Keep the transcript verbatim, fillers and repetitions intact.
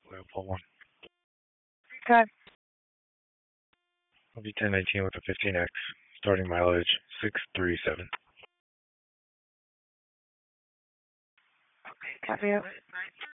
We'll pull one. Okay. I'll be ten nineteen with a fifteen X. Starting mileage six three seven. Copy it.